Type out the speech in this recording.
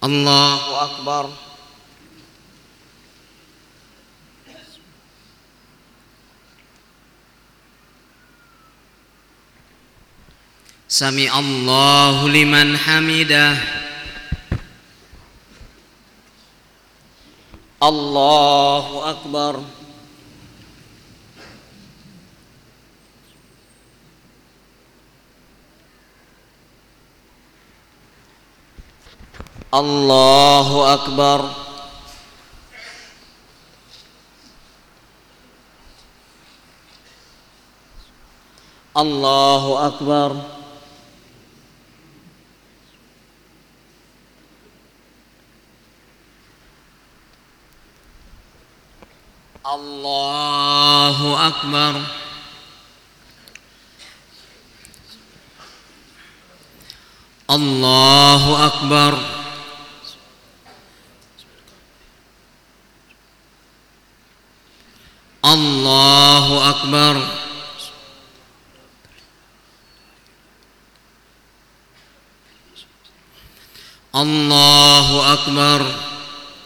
Allahu Akbar. Sami Allahu liman hamidah. Allahu Akbar. Allahu Akbar. Allahu Akbar. Allahu Akbar. Allahu Akbar. Allahu Akbar. Allahu Akbar.